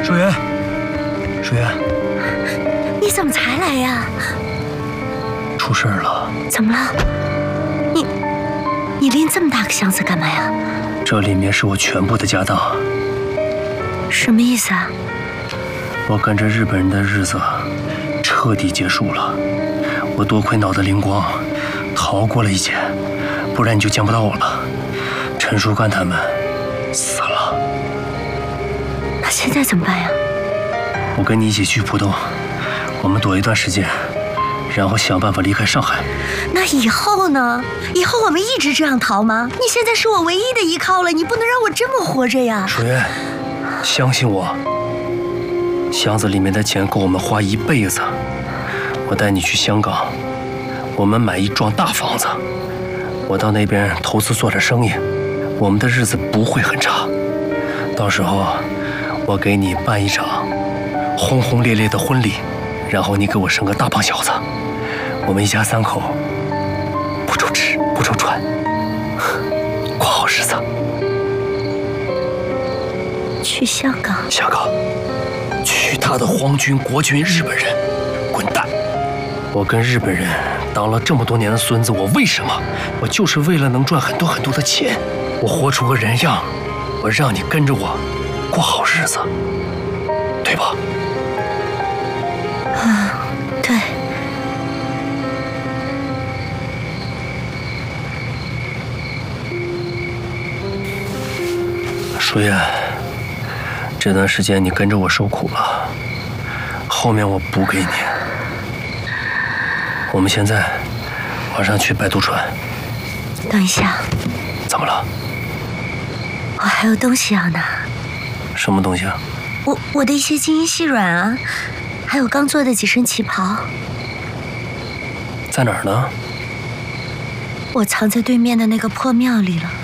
水源，水源， 你怎么才来呀？ 出事了！ 怎么了？你拎这么大个箱子干嘛呀？ 这里面是我全部的家当。 什么意思啊？ 我跟着日本人的日子彻底结束了。我多亏脑袋灵光，逃过了一劫，不然你就见不到我了。陈树干他们死了。 那现在怎么办呀？ 我跟你一起去浦东，我们躲一段时间，然后想办法离开上海。 那以后呢？以后我们一直这样逃吗？你现在是我唯一的依靠了，你不能让我这么活着呀！ 水源，相信我，箱子里面的钱够我们花一辈子。我带你去香港，我们买一幢大房子，我到那边投资做点生意，我们的日子不会很差。到时候我给你办一场轰轰烈烈的婚礼，然后你给我生个大胖小子，我们一家3口不愁吃不愁穿，过好日子。 去香港？ 香港，去他的皇军国军日本人，滚蛋！我跟日本人当了这么多年的孙子，我为什么？我就是为了能赚很多很多的钱，我活出个人样，我让你跟着我过好日子，对吧？ 啊，对。 舒燕，这段时间你跟着我受苦了，后面我补给你。我们现在马上去摆渡船。 等一下。 怎么了？ 我还有东西要拿。 什么东西啊？ 我的一些金银细软啊，还有刚做的几身旗袍。 在哪儿呢？ 我藏在对面的那个破庙里了。